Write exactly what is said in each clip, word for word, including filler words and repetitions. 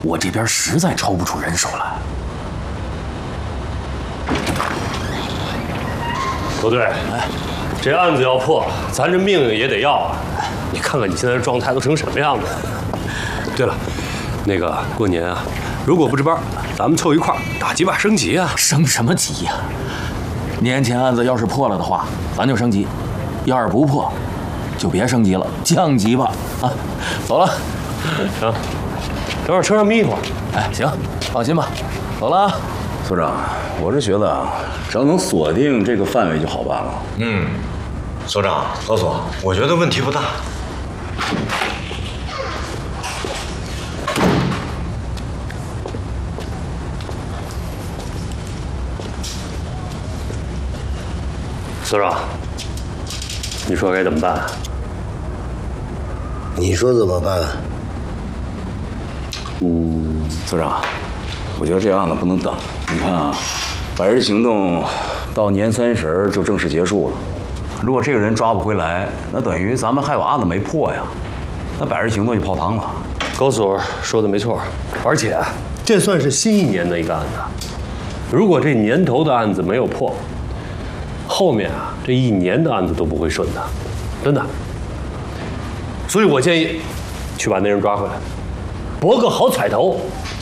我这边实在抽不出人手来。 罗队，哎，这案子要破，咱这命也得要啊！你看看你现在这状态都成什么样子了？对了，那个过年啊，如果不值班，咱们凑一块儿打几把升级啊！ 升什么级呀？年前案子要是破了的话，咱就升级；要是不破，就别升级了，降级吧。啊，走了。 行，等会儿车上眯一会儿。 哎，行，放心吧，走了啊。 所长，我是觉得啊，只要能锁定这个范围就好办了。 嗯，所长，老所，我觉得问题不大。 所长，你说该怎么办？ 你说怎么办？ 嗯，所长，我觉得这案子不能等。你看啊，百日行动到年三十就正式结束了。如果这个人抓不回来，那等于咱们还有案子没破呀，那百日行动就泡汤了。 高所说的没错，而且这算是新一年的一个案子。如果这年头的案子没有破，后面啊这一年的案子都不会顺的，真的。所以我建议去把那人抓回来，博个好彩头。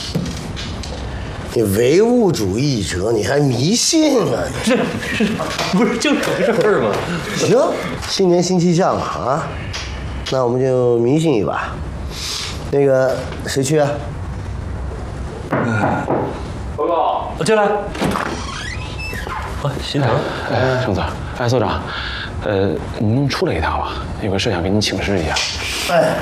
你唯物主义者，你还迷信啊？ 是是，不是就这个事儿吗？ 行，新年新气象嘛啊，那我们就迷信一把。那个谁去啊？ 嗯，报告，进来。啊，新城， 哎，盛子，哎，所长，呃，你能出来一趟吧？有个事想跟你请示一下。 哎。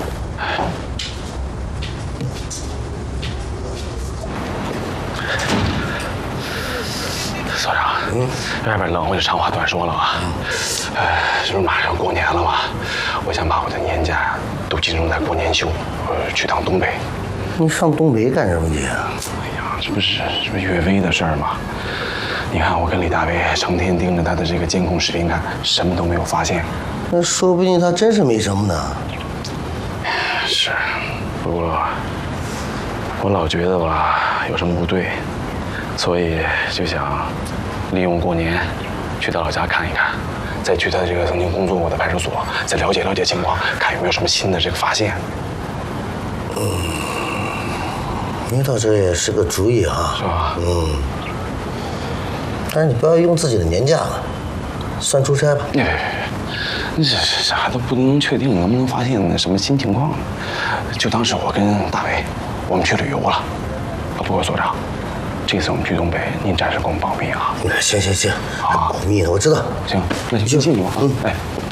所长，嗯，外边冷，我就长话短说了啊。哎，这不是马上过年了吗？我想把我的年假都集中在过年休，呃，去趟东北。 你上东北干什么去啊？ 哎呀，这不是这不是岳飞的事儿吗？你看，我跟李大为成天盯着他的这个监控视频看，什么都没有发现。 那说不定他真是没什么呢。 是，不过我老觉得吧，有什么不对，所以就想利用过年去他老家看一看，再去他这个曾经工作过的派出所，再了解了解情况，看有没有什么新的这个发现。 嗯，你倒这也是个主意啊。 是吧？ 嗯。但是你不要用自己的年假了，算出差吧。 别别别，你这啥都不能确定，能不能发现什么新情况呢？就当是我跟大为，我们去旅游了。啊，不过所长，这次我们去东北，您暂时给我们保密啊。 行行行，保密的我知道。 行，那就先进去吧。嗯，哎。